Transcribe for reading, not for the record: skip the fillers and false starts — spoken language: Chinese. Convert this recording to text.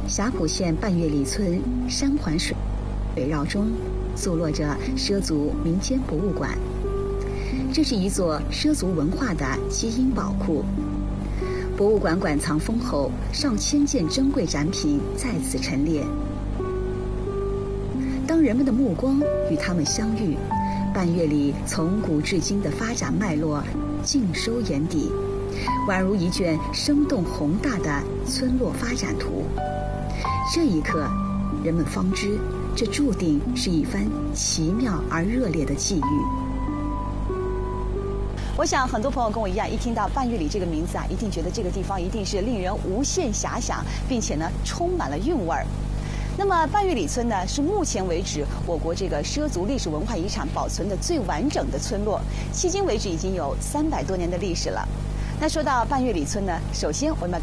峡谷县半月里村山环水绕中，坐落着畲族民间博物馆。这是一座畲族文化的基因宝库。博物馆馆藏丰厚，上千件珍贵展品在此陈列。当人们的目光与他们相遇，半月里从古至今的发展脉络尽收眼底，宛如一卷生动宏大的村落发展图。这一刻，人们方知，这注定是一番奇妙而热烈的际遇。 我想很多朋友跟我一样，一听到半月里这个名字啊，一定觉得这个地方一定是令人无限遐想，并且呢充满了韵味儿。那么半月里村呢，是目前为止我国这个畲族历史文化遗产保存的最完整的村落，迄今为止已经有300多年的历史了。那说到半月里村呢，首先我们要